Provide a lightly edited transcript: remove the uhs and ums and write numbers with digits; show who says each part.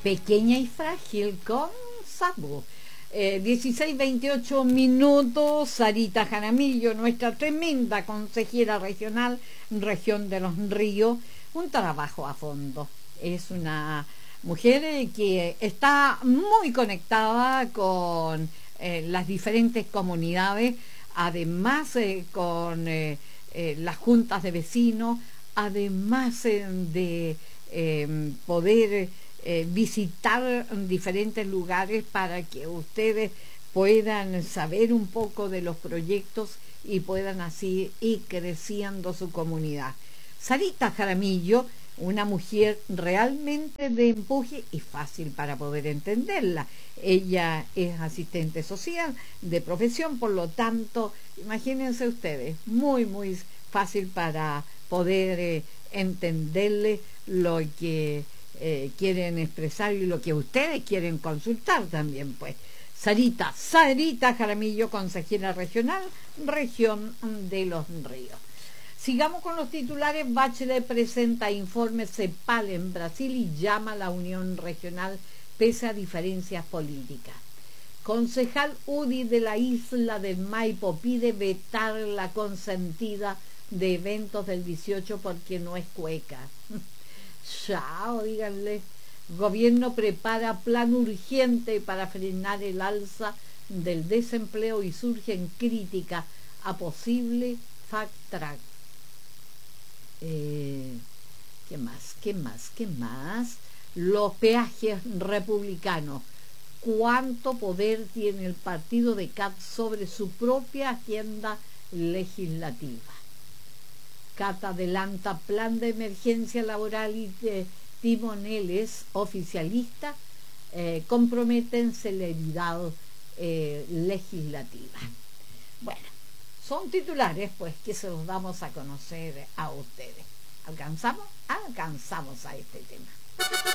Speaker 1: Pequeña y frágil con Sabu. 16:28. Sarita Jaramillo, nuestra tremenda consejera regional, región de los Ríos, un trabajo a fondo. Es una mujer que está muy conectada con las diferentes comunidades, además con las juntas de vecinos, además de poder visitar diferentes lugares para que ustedes puedan saber un poco de los proyectos y puedan así ir creciendo su comunidad. Sarita Jaramillo, una mujer realmente de empuje y fácil para poder entenderla. Ella es asistente social de profesión, por lo tanto, imagínense ustedes, muy fácil para poder entenderle lo que quieren expresar y lo que ustedes quieren consultar también, pues. Sarita Jaramillo, consejera regional, región de los Ríos. Sigamos con los titulares. Bachelet presenta informe CEPAL en Brasil y llama a la unión regional pese a diferencias políticas. Concejal UDI de la isla del Maipo pide vetar la consentida de eventos del 18 porque no es cueca. Chao, díganle. Gobierno prepara plan urgente para frenar el alza del desempleo y surgen críticas a posible fast track. ¿Qué más? Los peajes republicanos. ¿Cuánto poder tiene el partido de CAT sobre su propia agenda legislativa? CAT adelanta plan de emergencia laboral y timoneles oficialistas comprometen celeridad legislativa. Bueno, son titulares pues que se los damos a conocer a ustedes. ¿Alcanzamos? Alcanzamos a este tema.